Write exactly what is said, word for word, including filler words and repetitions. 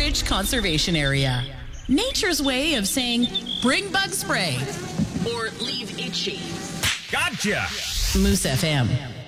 Ridge Conservation Area. Nature's way of saying, bring bug spray or leave itchy. Gotcha! Moose F M.